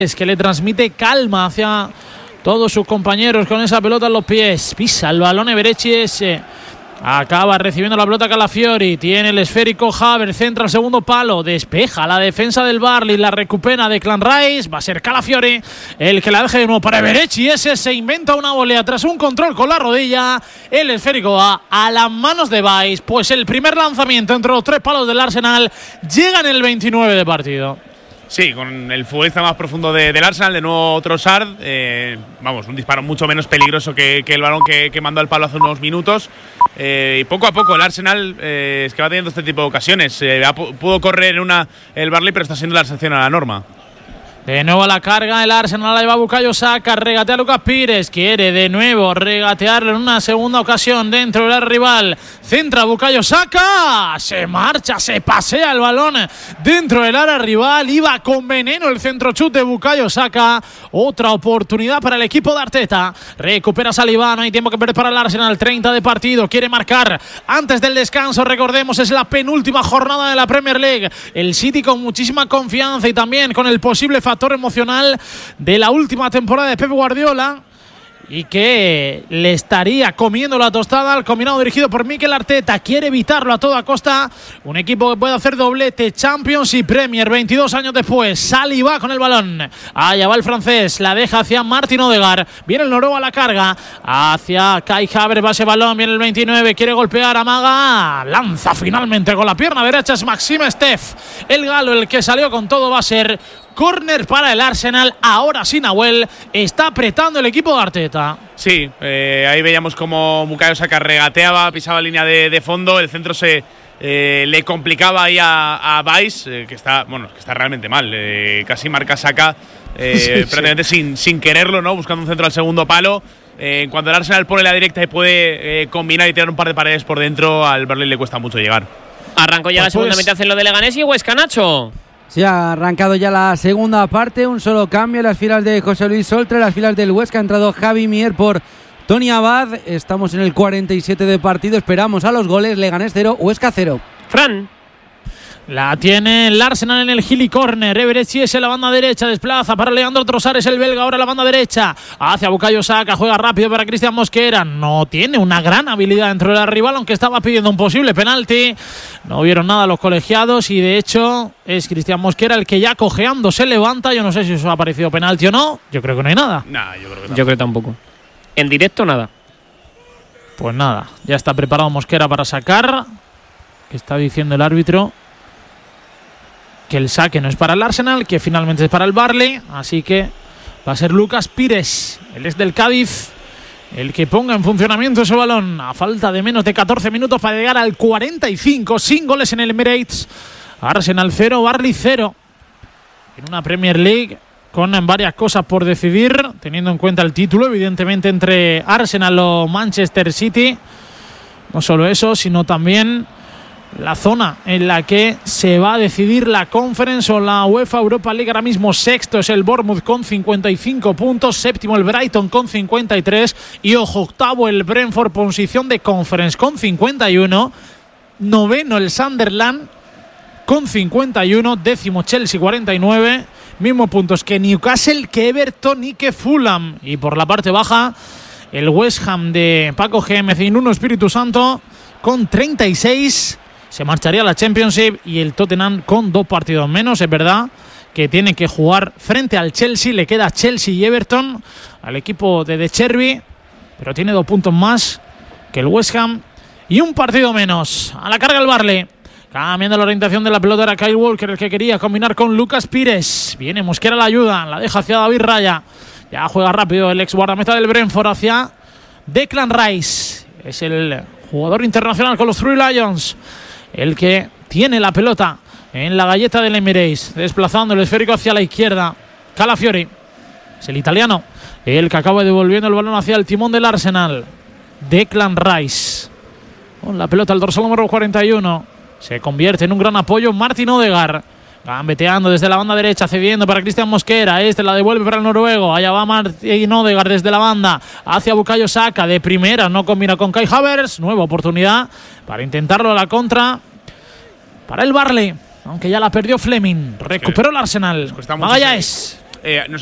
Es que le transmite calma hacia todos sus compañeros con esa pelota en los pies. Pisa el balón Everetxi. Acaba recibiendo la pelota Calafiori. Tiene el esférico Havertz. Centra el segundo palo. Despeja la defensa del Burnley. La recupera Declan Rice. Va a ser Calafiori el que la deje de nuevo para Everetxi. Ese se inventa una volea tras un control con la rodilla. El esférico va a las manos de Vice. Pues el primer lanzamiento entre los tres palos del Arsenal llega en el 29 de partido. Sí, con el futbolista más profundo del Arsenal, de nuevo Trossard. Vamos, un disparo mucho menos peligroso que el balón que mandó al palo hace unos minutos. Y poco a poco el Arsenal es que va teniendo este tipo de ocasiones. Pudo correr el Burnley, pero está siendo la excepción a la norma. De nuevo a la carga el Arsenal, la lleva Bukayo Saka, regatea a Lucas Pires, quiere de nuevo regatearlo en una segunda ocasión dentro del rival, centra Bukayo Saka, se marcha, se pasea el balón dentro del área rival, iba con veneno el centrochut de Bukayo Saka, otra oportunidad para el equipo de Arteta, recupera Saliba, no hay tiempo que perder para el Arsenal, 30 de partido, quiere marcar antes del descanso, recordemos es la penúltima jornada de la Premier League, el City con muchísima confianza y también con el posible factor emocional de la última temporada de Pep Guardiola y que le estaría comiendo la tostada al combinado dirigido por Mikel Arteta. Quiere evitarlo a toda costa. Un equipo que puede hacer doblete, Champions y Premier 22 años después. Saliba con el balón. Allá va el francés. La deja hacia Martin Odegaard. Viene el noruego a la carga. Hacia Kai Havertz va ese balón. Viene el 29. Quiere golpear. Amaga. Lanza finalmente con la pierna derecha. Es Maxime Steff. El galo, el que salió con todo, va a ser córner para el Arsenal. Ahora sí, Nahuel está apretando el equipo de Arteta. Sí, ahí veíamos como Bukayo Saka regateaba, pisaba línea de fondo. El centro se le complicaba ahí a Vice, que está realmente mal. Casi marca Saka prácticamente sin quererlo, ¿no? Buscando un centro al segundo palo. Cuando el Arsenal pone la directa y puede combinar y tirar un par de paredes por dentro, al Burnley le cuesta mucho llegar. Arrancó ya la segunda mitad en lo de Leganés y Huesca, Nacho. Se ha arrancado ya la segunda parte, un solo cambio en las filas de José Luis Soltre, en las filas del Huesca ha entrado Javi Mier por Tony Abad. Estamos en el 47 de partido, esperamos a los goles. Leganés 0, Huesca 0. Fran. La tiene el Arsenal en el Gili Corner. Everetxi es en la banda derecha. Desplaza para Leandro Trossard. Es el belga ahora en la banda derecha. Hacia Bukayo Saka. Juega rápido para Cristian Mosquera. No tiene una gran habilidad dentro de la rival, aunque estaba pidiendo un posible penalti. No vieron nada los colegiados y de hecho es Cristian Mosquera el que ya cojeando se levanta. Yo no sé si eso ha parecido penalti o no. Yo creo que no hay nada. Nah, yo creo que tampoco. En directo nada. Pues nada. Ya está preparado Mosquera para sacar. ¿Qué está diciendo el árbitro? Que el saque no es para el Arsenal, que finalmente es para el Burnley, así que va a ser Lucas Pires, él es del Cádiz, el que ponga en funcionamiento ese balón a falta de menos de 14 minutos para llegar al 45, sin goles en el Emirates. Arsenal 0, Burnley 0, en una Premier League con varias cosas por decidir, teniendo en cuenta el título, evidentemente, entre Arsenal o Manchester City. No solo eso, sino también la zona en la que se va a decidir la Conference o la UEFA Europa League. Ahora mismo sexto es el Bournemouth con 55 puntos, séptimo el Brighton con 53 y ojo, octavo el Brentford, posición de Conference con 51, noveno el Sunderland con 51, décimo Chelsea 49, mismos puntos que Newcastle, que Everton y que Fulham. Y por la parte baja el West Ham de Paco Gémez y Nuno Espíritu Santo con 36. Se marcharía a la Championship y el Tottenham con 2 partidos menos. Es verdad que tiene que jugar frente al Chelsea. Le queda Chelsea y Everton al equipo de Cherby, pero tiene 2 puntos más que el West Ham y un partido menos. A la carga el Burnley. Cambiando la orientación de la pelota era Kyle Walker, el que quería combinar con Lucas Pires. Viene Mosquera a la ayuda. La deja hacia David Raya. Ya juega rápido el ex guardameta del Brentford hacia Declan Rice. Es el jugador internacional con los Three Lions, el que tiene la pelota en la galleta del Emirates, desplazando el esférico hacia la izquierda. Calafiori es el italiano, el que acaba devolviendo el balón hacia el timón del Arsenal. Declan Rice con la pelota al dorsal número 41. Se convierte en un gran apoyo Martin Odegaard, gambeteando desde la banda derecha, cediendo para Cristian Mosquera. Este la devuelve para el noruego. Allá va Martin Odegaard desde la banda hacia Bukayo Saka. De primera no combina con Kai Havertz. Nueva oportunidad para intentarlo a la contra para el Burnley, aunque ya la perdió Fleming. Recuperó el Arsenal. Magallanes.